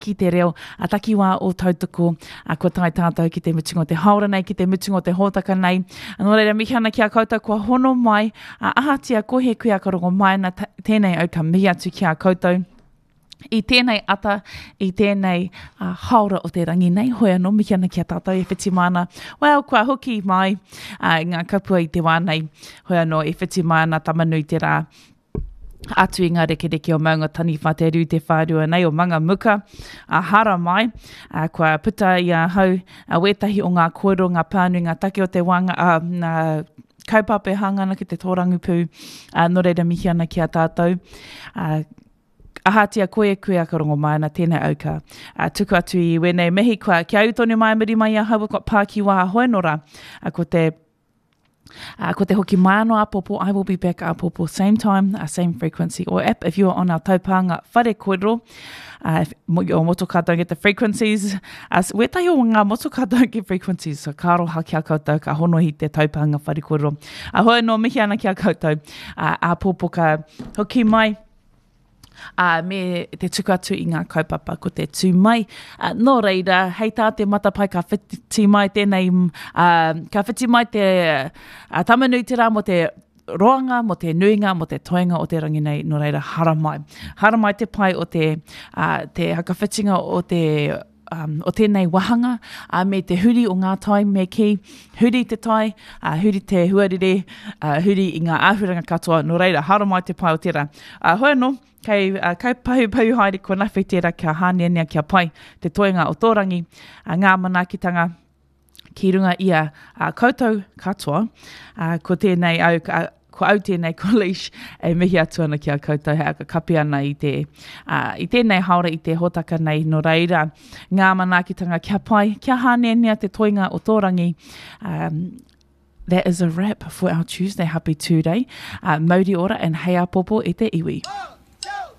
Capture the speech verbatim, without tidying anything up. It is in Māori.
ki te reo, a takiwā o tautoko, a ko tai tātou ki te mutungo te haora nei, ki te mutungo te hōtaka nei. Nō reira, mihi ana ki a koutou, kua hono mai, a ahatia kohe kui a karongo mai na tēnei au ka mihi atu ki a koutou. I tēnei ata, i tēnei uh, haora o te rangi nei, hoi anō mihi ana ki a tātou e whiti mana. Well, kua hoki mai, uh, ngā kapua i te wānei, hoi anō e whiti mana tamanui te rā. Atu i ngā reke reke o maunga tani whateru te whārua nei o manga muka a uh, hara mai uh, kua puta i a hau a uh, wetahi o ngā kōro, ngā pānu, ngā take o te wanga a uh, kaupapa hangana ki te tōrangupū uh, no reira mihi ana ki a tātou uh, ahatia koe koe a karongo mai na tēnei auka uh, tuku atu i wenei mehi kua kia utonu mai miri mai a hau ko pāki waha hoenora uh, ko te Uh, ko te hoki mai anō apopo, I will be back at apopo same time, uh, same frequency or app if you are on our taupanga whare koero. Uh, mo o motoka don't get the frequencies. Uh, so, wetahi o ngā motoka don't get frequencies. So karo haki a koutou, ka hono hi te taupanga whare koero. Uh, hoi no mihi ana ki a koutou, uh, apopo ka hoki mai. Uh, me te tuku atu i ngā kaupapa ko te tū mai. Uh, nō reira, hei tā te matapai ka whiti mai tēnei, uh, ka whiti mai te uh, tamanui te rā mo te roanga, mo te nuinga, mo te toenga o te rangi nei, nō reira, hara mai. Hara mai te pai o te, uh, te hakawhitinga o te Um, o tēnei wahanga, uh, me te huri o ngā tai me ki, huri te tai, uh, huri te huarere, uh, huri i ngā āhuranga katoa, no reira, hara mai te pai o tērā. Uh, hoi anō, kei, uh, kei pahu pahu haere ko nawhi tērā kia hānenia kia pai te toenga o tōrangi, uh, ngā manakitanga ki runga ia uh, koutou katoa, uh, ko tēnei au, uh, ko au tēnei ko leash e mihi atu ana ki a koutou hea ka kapi ana i te uh, i tēnei haora i te hotaka nei no reira ngā manakitanga kia pai kia hānenia te toinga o tōrangi. um, That is a wrap for our Tuesday Happy Tuesday. Uh, Mauri ora and hei a popo e te iwi.